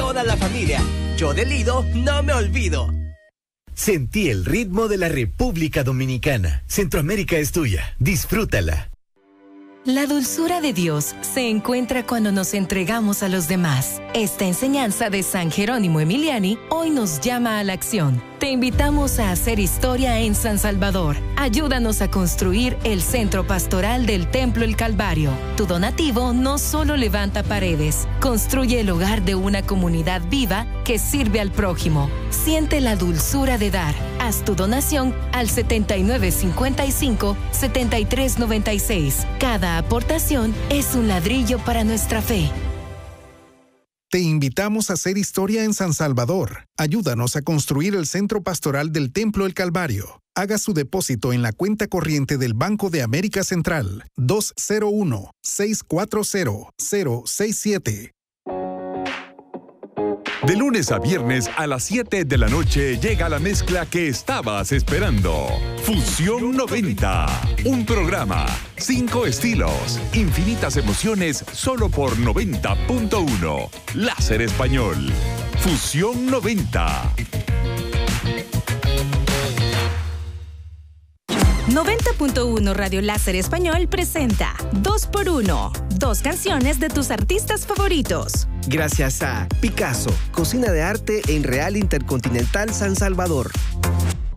toda la familia. Yo de Lido no me olvido. Sentí el ritmo de la República Dominicana. Centroamérica es tuya. Disfrútala. La dulzura de Dios se encuentra cuando nos entregamos a los demás. Esta enseñanza de San Jerónimo Emiliani hoy nos llama a la acción. Te invitamos a hacer historia en San Salvador. Ayúdanos a construir el Centro Pastoral del Templo El Calvario. Tu donativo no solo levanta paredes, construye el hogar de una comunidad viva que sirve al prójimo. Siente la dulzura de dar. Haz tu donación al 7955-7396. Cada aportación es un ladrillo para nuestra fe. Te invitamos a hacer historia en San Salvador. Ayúdanos a construir el Centro Pastoral del Templo El Calvario. Haga su depósito en la cuenta corriente del Banco de América Central 201-640-067. De lunes a viernes a las 7 de la noche llega la mezcla que estabas esperando. Fusión 90. Un programa, 5 estilos, infinitas emociones solo por 90.1. Láser Español. Fusión 90. 90.1 Radio Láser Español presenta 2x1. 2 canciones de tus artistas favoritos. Gracias a Picasso, Cocina de Arte en Real Intercontinental San Salvador.